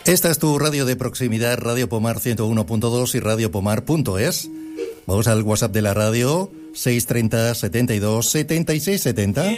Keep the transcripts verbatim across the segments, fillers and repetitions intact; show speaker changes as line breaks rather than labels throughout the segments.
Esta es tu radio de proximidad, Radio Pomar ciento uno punto dos y radio pomar punto es. Vamos al WhatsApp de la radio, seis treinta, setenta y dos, setenta y seis setenta.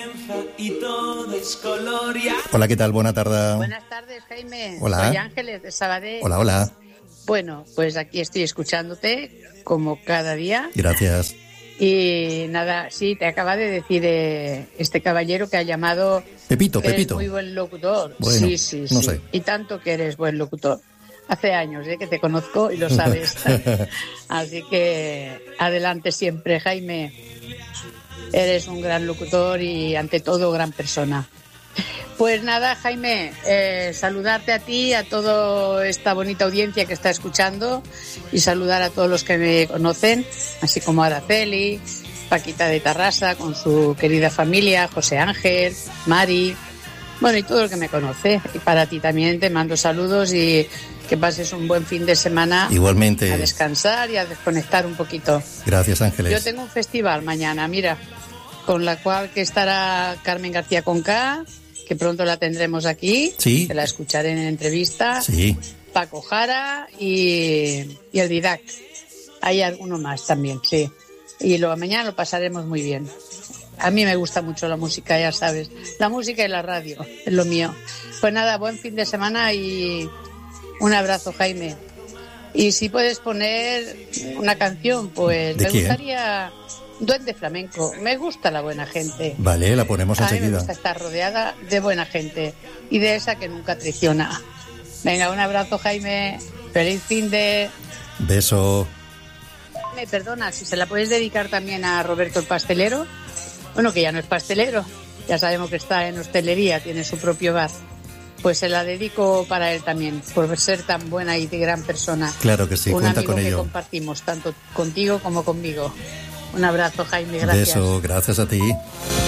Hola, ¿qué tal? Buena tarde.
Buenas tardes, Jaime.
Hola.
Soy Ángeles de Sabadell.
Hola, hola.
Bueno, pues aquí estoy escuchándote, como cada día.
Gracias.
Y nada, sí, te acaba de decir eh, este caballero que ha llamado...
Pepito,
que
Pepito.
Eres muy buen locutor.
Bueno,
sí, sí,
no
sí.
sé.
Y tanto que eres buen locutor. Hace años ¿eh? que te conozco y lo sabes. Así que adelante siempre, Jaime. Eres un gran locutor y ante todo gran persona. Pues nada, Jaime, eh, saludarte a ti, a toda esta bonita audiencia que está escuchando y saludar a todos los que me conocen, así como a Araceli, Paquita de Tarrasa con su querida familia, José Ángel, Mari, bueno, y todo el que me conoce. Y para ti también te mando saludos y que pases un buen fin de semana.
Igualmente.
A descansar y a desconectar un poquito.
Gracias, Ángeles.
Yo tengo un festival mañana, mira, con la cual que estará Carmen García Conca, que pronto la tendremos aquí,
sí.
que la escucharé en entrevista,
sí.
Paco Jara y, y el Didac. Hay alguno más también, sí. Y lo, mañana lo pasaremos muy bien. A mí me gusta mucho la música, ya sabes. La música y la radio, es lo mío. Pues nada, buen fin de semana y un abrazo, Jaime. Y si puedes poner una canción, pues
¿De
me
quién?
gustaría... Duende Flamenco. Me gusta la buena gente.
Vale, la ponemos
A mí me
enseguida.
gusta estar rodeada de buena gente y de esa que nunca traiciona. Venga, un abrazo, Jaime. Feliz fin de...
Beso.
Me perdona, si se la puedes dedicar también a Roberto el pastelero. Bueno, que ya no es pastelero. Ya sabemos que está en hostelería, tiene su propio bar. Pues se la dedico para él también, por ser tan buena y de gran persona.
Claro que sí,
Un
cuenta
amigo
con
que
ello.
compartimos tanto contigo como conmigo. Un abrazo, Jaime, gracias.
Beso, gracias a ti.